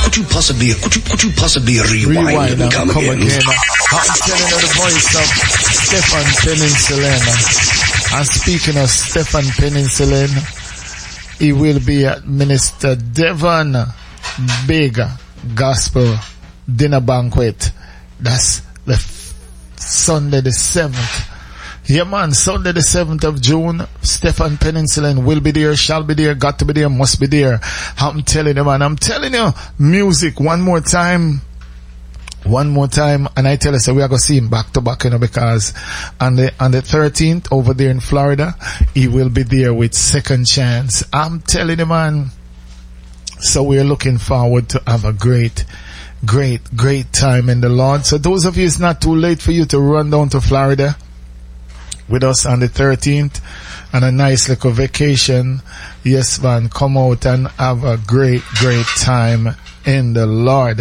Could you possibly rewind and come again? I'm telling you the voice of Stephen Peninsula. And speaking of Stephen Peninsula, he will be at Minister Devon Big Gospel Dinner Banquet. That's the Sunday the 7th. Yeah, man, Sunday the 7th of June, Stephen Peninsula will be there, shall be there, got to be there, must be there. I'm telling you, man, I'm telling you, music one more time, and I tell you, so we are going to see him back to back, you know, because on the 13th over there in Florida, he will be there with Second Chance. I'm telling you, man, so we're looking forward to have a great time in the Lord. So those of you, it's not too late for you to run down to Florida with us on the 13th and a nice little vacation. Yes, man, come out and have a great time in the Lord.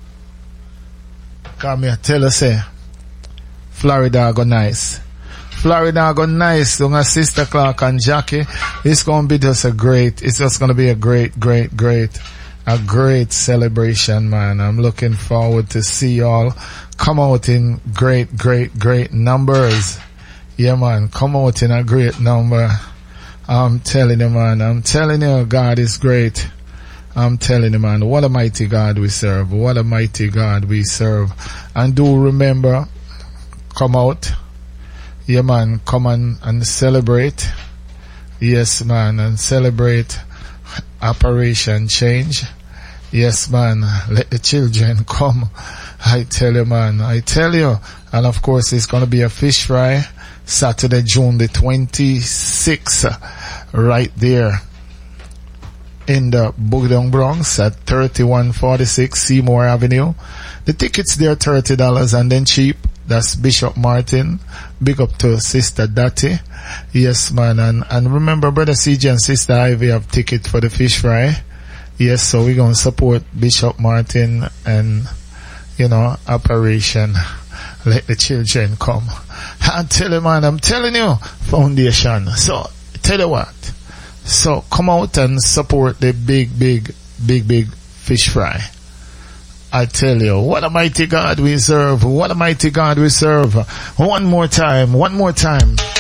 Come here, tell us, Florida go nice. Florida go nice. Don't Sister Clark and Jackie. It's going to be just it's just going to be a great celebration, man. I'm looking forward to see y'all come out in great numbers. Yeah, man, come out in a great number. I'm telling you, man. I'm telling you, God is great. I'm telling you, man, what a mighty God we serve. What a mighty God we serve. And do remember, come out. Yeah, man, come on and celebrate. Yes, man, and celebrate Operation Change. Yes, man, let the children come. I tell you, man, I tell you. And of course, it's going to be a fish fry. Saturday, June the 26th, right there in the Bugdong Bronx at 3146 Seymour Avenue. The tickets there $30 and then cheap. That's Bishop Martin. Big up to Sister Dati. Yes, man. And remember, Brother CJ and Sister Ivy have ticket for the fish fry. Yes, so we're going to support Bishop Martin and, you know, Operation Let the Children Come. I tell you, man, I'm telling you, foundation. So, tell you what. So, come out and support the big fish fry. I tell you, what a mighty God we serve. What a mighty God we serve. One more time.